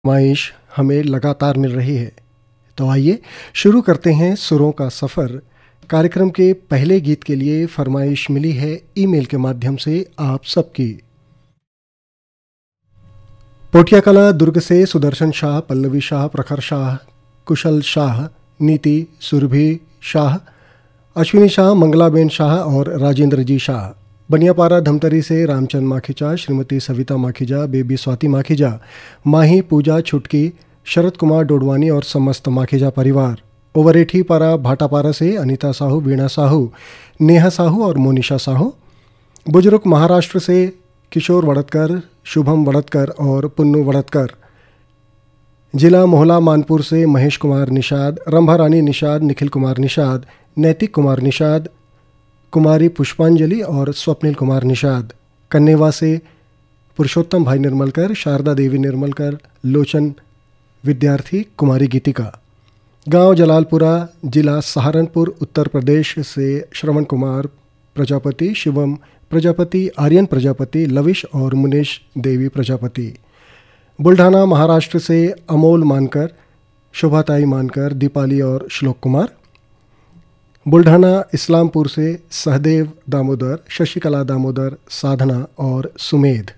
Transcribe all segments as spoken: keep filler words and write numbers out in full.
फरमाइश हमें लगातार मिल रही है। तो आइए शुरू करते हैं सुरों का सफ़र। कार्यक्रम के पहले गीत के लिए फरमाइश मिली है ईमेल के माध्यम से आप सबकी। पोटिया कला दुर्ग से सुदर्शन शाह, पल्लवी शाह, प्रखर शाह, कुशल शाह, नीति, सुरभि शाह, अश्विनी शाह, मंगलाबेन शाह और राजेंद्र जी शाह। बनियापारा धमतरी से रामचंद माखीजा, श्रीमती सविता माखीजा, बेबी स्वाति माखीजा, माही, पूजा, छुटकी, शरद कुमार डोडवानी और समस्त माखीजा परिवार। ओवरेठी पारा भाटापारा से अनीता साहू, वीणा साहू, नेहा साहू और मोनिशा साहू। बुजुर्ग महाराष्ट्र से किशोर वड़तकर, शुभम वड़तकर और पुन्नू वड़तकर। जिला मोहला मानपुर से महेश कुमार निषाद, रंभा रानी निषाद, निखिल कुमार निषाद, नैतिक कुमार निषाद, कुमारी पुष्पांजलि और स्वप्निल कुमार निषाद। कन्नेवा से पुरुषोत्तम भाई निर्मलकर, शारदा देवी निर्मलकर, लोचन विद्यार्थी, कुमारी गीतिका। गांव जलालपुरा, जिला सहारनपुर, उत्तर प्रदेश से श्रवण कुमार प्रजापति, शिवम प्रजापति, आर्यन प्रजापति, लविश और मुनेश देवी प्रजापति। बुल्ढाना महाराष्ट्र से अमोल मानकर, शोभाताई मानकर, दीपाली और श्लोक कुमार। बुल्ढाना इस्लामपुर से सहदेव दामोदर, शशिकला दामोदर, साधना और सुमेध।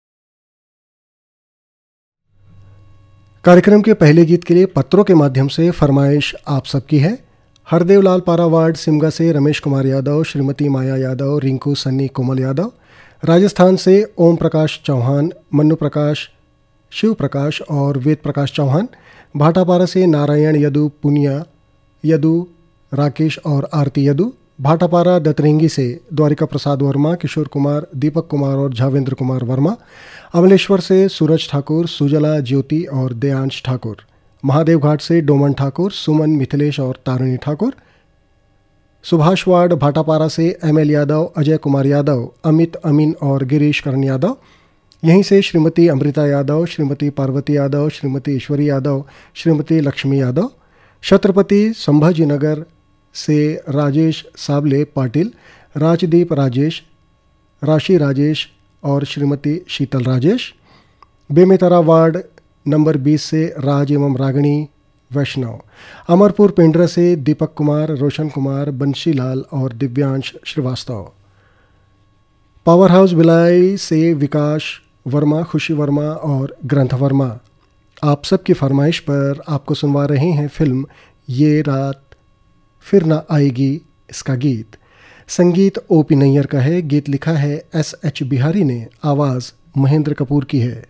कार्यक्रम के पहले गीत के लिए पत्रों के माध्यम से फरमाइश आप सबकी है। हरदेव लाल पारा वार्ड सिमगा से रमेश कुमार यादव, श्रीमती माया यादव, रिंकू, सन्नी, कोमल यादव। राजस्थान से ओम प्रकाश चौहान, मन्नू प्रकाश, शिव प्रकाश और वेद प्रकाश चौहान। भाटापारा से नारायण यदु, पुनिया यदु, राकेश और आरती यदु। भाटापारा दतरेंगी से द्वारिका प्रसाद वर्मा, किशोर कुमार, दीपक कुमार और झावेंद्र कुमार वर्मा। अमलेश्वर से सूरज ठाकुर, सुजला, ज्योति और देयांश ठाकुर। महादेव घाट से डोमन ठाकुर, सुमन, मिथिलेश और तारिणी ठाकुर। सुभाष वार्ड भाटापारा से एम एल यादव, अजय कुमार यादव, अमित, अमीन और गिरीश करण यादव। यहीं से श्रीमती अमृता यादव, श्रीमती पार्वती यादव, श्रीमती ईश्वरी यादव, श्रीमती लक्ष्मी यादव। छत्रपति संभाजी नगर से राजेश साबले पाटिल, राजदीप राजेश, राशि राजेश और श्रीमती शीतल राजेश। बेमेतरा वार्ड नंबर बीस से राज एवं रागिणी वैष्णव। अमरपुर पेंड्रा से दीपक कुमार, रोशन कुमार, बंशीलाल और दिव्यांश श्रीवास्तव। पावर हाउस भिलाई से विकास वर्मा, खुशी वर्मा और ग्रंथ वर्मा। आप सबकी फरमाइश पर आपको सुनवा रहे हैं फिल्म ये रात फिर ना आएगी इसका गीत। संगीत ओ पी नैयर का है, गीत लिखा है एस एच बिहारी ने, आवाज़ महेंद्र कपूर की है।